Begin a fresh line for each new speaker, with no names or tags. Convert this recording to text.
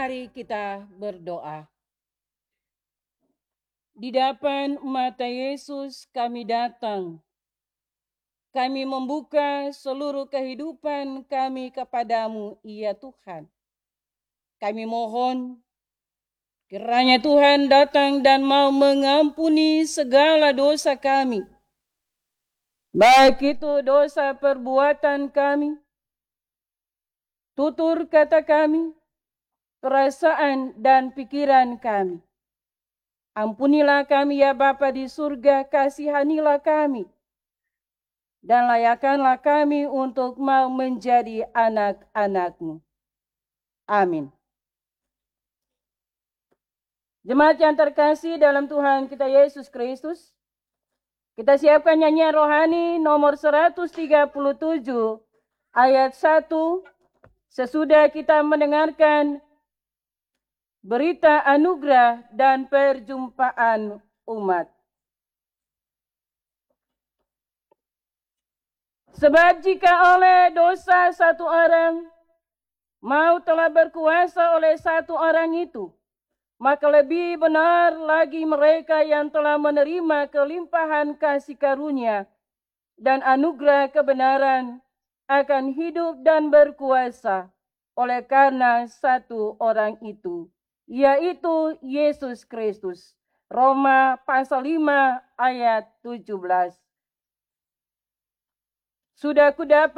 Mari kita berdoa. Di depan mata Yesus kami datang. Kami membuka seluruh kehidupan kami kepadamu, ya Tuhan. Kami mohon kiranya Tuhan datang dan mau mengampuni segala dosa kami. Baik itu dosa perbuatan kami, tutur kata kami, perasaan dan pikiran kami. Ampunilah kami ya Bapa di surga, kasihanilah kami. Dan layakkanlah kami untuk mau menjadi anak-anak-Mu. Amin. Jemaat yang terkasih dalam Tuhan kita Yesus Kristus, kita siapkan nyanyian rohani nomor 137 ayat 1 sesudah kita mendengarkan berita anugerah dan perjumpaan umat. Sebab jika oleh dosa satu orang, maut telah berkuasa oleh satu orang itu, maka lebih benar lagi mereka yang telah menerima kelimpahan kasih karunia dan anugerah kebenaran akan hidup dan berkuasa oleh karena satu orang itu, yaitu Yesus Kristus. Roma pasal 5 ayat 17. Sudah kudapat